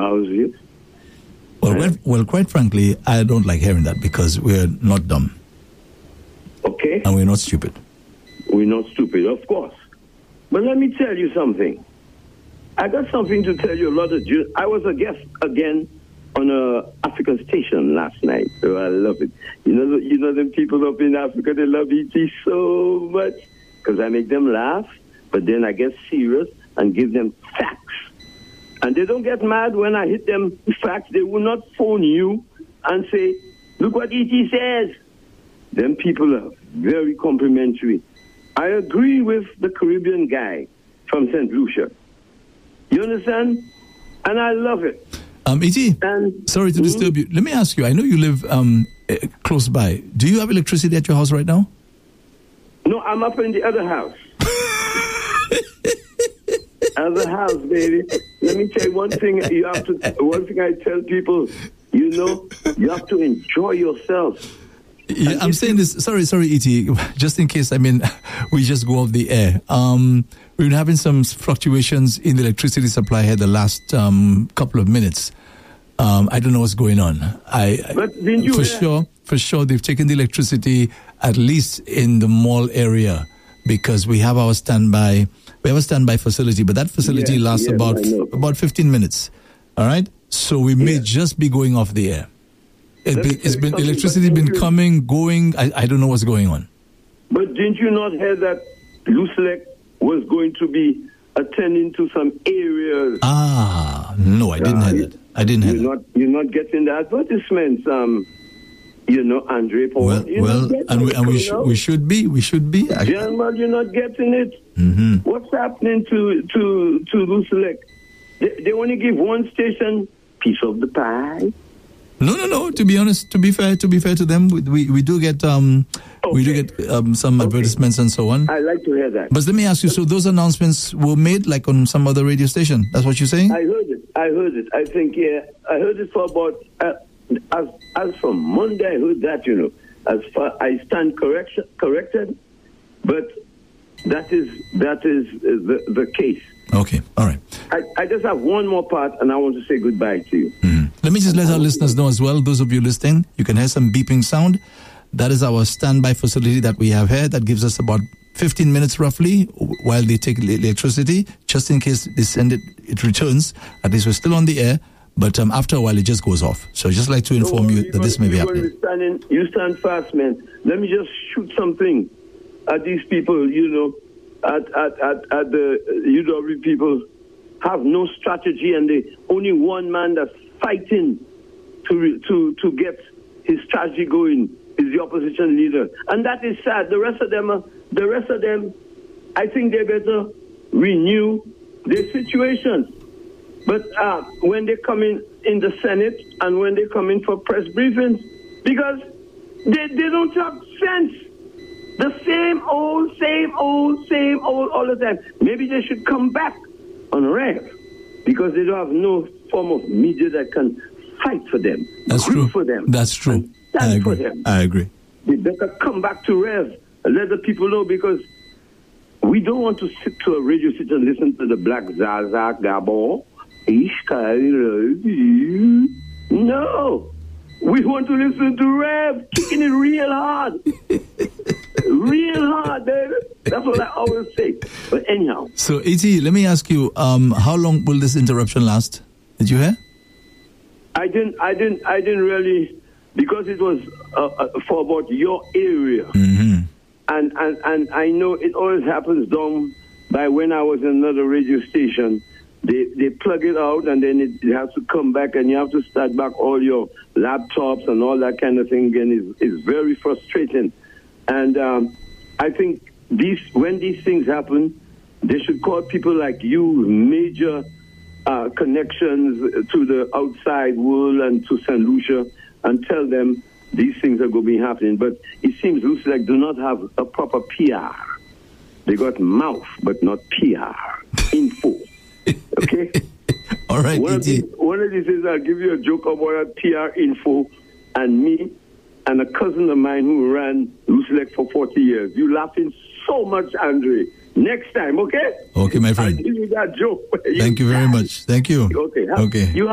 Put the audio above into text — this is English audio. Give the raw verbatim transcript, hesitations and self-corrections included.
houses. Well, well, well, quite frankly, I don't like hearing that because we're not dumb. Okay. And we're not stupid. We're not stupid, of course. But let me tell you something. I got something to tell you. A lot of Jews. I was a guest again on a African station last night. So I love it. You know, you know them people up in Africa, they love E T so much because I make them laugh, but then I get serious and give them facts. And they don't get mad when I hit them with facts. They will not phone you and say, look what E T says. Them people are very complimentary. I agree with the Caribbean guy from Saint Lucia. You understand? And I love it. Um, E T, and, sorry to mm-hmm. disturb you. Let me ask you, I know you live um, uh, close by. Do you have electricity at your house right now? No, I'm up in the other house. Other house, baby. Let me tell you one thing. You have to. One thing I tell people, you know, you have to enjoy yourself. Yeah, I'm saying this. Sorry, sorry, E T. Just in case, I mean, we just go off the air. Um, we've been having some fluctuations in the electricity supply here the last um, couple of minutes. Um, I don't know what's going on. I, but didn't you for hear? sure, for sure, they've taken the electricity at least in the mall area because we have our standby. We have a standby facility, but that facility yes, lasts yes, about about fifteen minutes. All right, so we may yes. just be going off the air. It be, it's been electricity been you, coming, going. I, I don't know what's going on. But didn't you not hear that Lucelec was going to be attending to some areas? Ah, no, I didn't uh, hear that. I didn't hear you're that. Not, you're not getting the advertisements, um, you know, Andre Paul. Well, well and, we, and we, sh- we should be. We should be. Gentlemen, you're not getting it. Mm-hmm. What's happening to to to Lucelec? They, they only give one station piece of the pie. No, no, no. To be honest, to be fair, to be fair to them, we we, we do get um okay. we do get um, some okay. advertisements and so on. I like to hear that. But let me ask you: so those announcements were made like on some other radio station? That's what you're saying? I heard it. I heard it. I think yeah, I heard it for about uh, as as from Monday. I heard that. You know, as far I stand correction corrected, but that is that is the the case. Okay, all right. I, I just have one more part, and I want to say goodbye to you. Mm. Let me just let our listeners know as well, those of you listening, you can hear some beeping sound. That is our standby facility that we have here. That gives us about fifteen minutes roughly while they take electricity, just in case they send it, it returns. At least we're still on the air, but um, after a while it just goes off. So I'd just like to inform you that this may be happening. Standing, you stand fast, man. Let me just shoot something at these people, you know, at, at, at, at the U W people have no strategy, and they only one man that's fighting to to to get his strategy going is the opposition leader, and that is sad. The rest of them, are, the rest of them, I think they better renew their situations. But uh, when they come in in the Senate and when they come in for press briefings, because they they don't have sense. The same old, same old, same old all the time. Maybe they should come back on Rev, because they don't have no form of media that can fight for them. That's true. For them. That's true. I agree. For them. I agree. They better come back to Rev and let the people know, because we don't want to sit to a radio station and listen to the Black Zaza Gabo. No. We want to listen to Rev, kicking it real hard. Real hard, baby. That's what I always say. But anyhow. So, E T, let me ask you, um, how long will this interruption last? Did you hear? I didn't, I didn't, I didn't really, because it was uh, uh, for about your area. Mm-hmm. And, and, and I know it always happens down by when I was in another radio station. They they plug it out, and then it, it has to come back, and you have to start back all your laptops and all that kind of thing again. Is is very frustrating. And um, I think these when these things happen, they should call people like you, major uh, connections to the outside world and to Saint Lucia, and tell them these things are going to be happening. But it seems Lucelec do not have a proper P R. They got mouth, but not P R. Info. Okay? All right, one of, these, one of these days I'll give you a joke about a P R Info and me and a cousin of mine who ran Lucelec for forty years. You laughing so much, Andre. Next time, okay? Okay, my friend. I'll give you that joke. Thank you very much. Thank you. Okay. Okay. You